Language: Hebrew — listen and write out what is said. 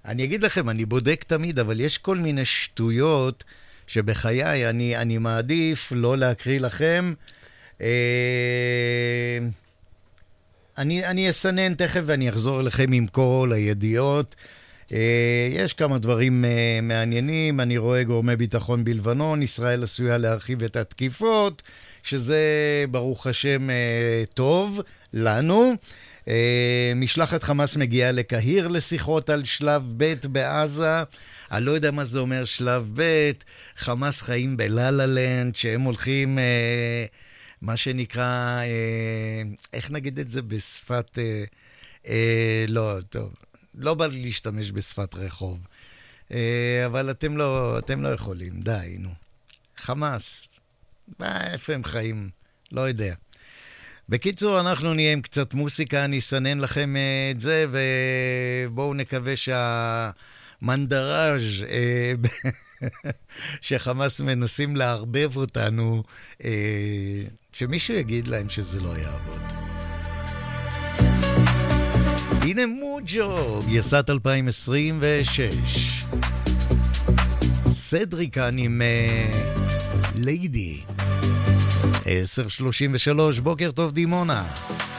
אני אגיד לכם, אני בודק תמיד, אבל יש כל מיני שטויות שבחיי אני מעדיף לא להקריא לכם. אני אסנן תכף ואני אחזור אליכם עם כל הידיעות. יש כמה דברים מעניינים. אני רואה גורמי ביטחון בלבנון, ישראל עשויה להרחיב את התקיפות, שזה ברוך השם טוב לנו. משלחת חמאס מגיעה לקהיר לשיחות על שלב ב' בעזה. אני לא יודע מה זה אומר שלב ב'. חמאס חיים בללה-לנד, שהם הולכים, מה שנקרא, איך נגיד את זה בשפת, לא, טוב, לא בא לי להשתמש בשפת רחוב, אבל אתם לא יכולים, די, נו. חמאס, איפה הם חיים? לא יודע. בקיצור, אנחנו נהיה עם קצת מוסיקה, אני אסנן לכם את זה, ובואו נקווה שהמנדראז' שחמאס מנסים להרבב אותנו, שמישהו יגיד להם שזה לא יעבוד. הנה מוג'ו, גרסת 2026. סדריקן עם ליידי. 10:33, בוקר טוב דימונה.